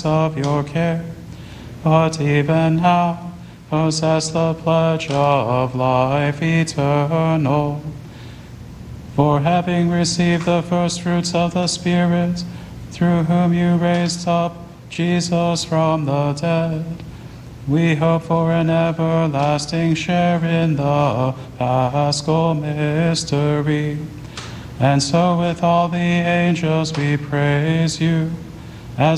works of your care, but even now possess the pledge of life eternal. For having received the first fruits of the Spirit, through whom you raised up Jesus from the dead, we hope for an everlasting share in the Paschal mystery. And so with all the angels we praise you,